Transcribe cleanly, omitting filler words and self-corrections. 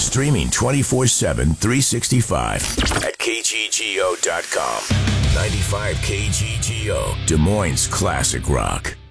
Streaming 24/7, 365 at KGGO.com. 95 KGGO, Des Moines Classic Rock.